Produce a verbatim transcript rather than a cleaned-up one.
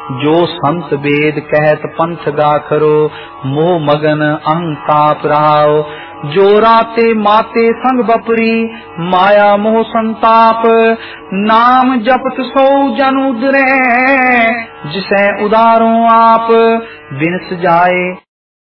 जो संत वेद कहत पंथ गाखरो, मोह मगन अहंताप रहाओ। जो राते माते संग बपरी, माया मोह संताप। नाम जपत सो जन उदरे, जिसे उदारो आप। बिन सजाए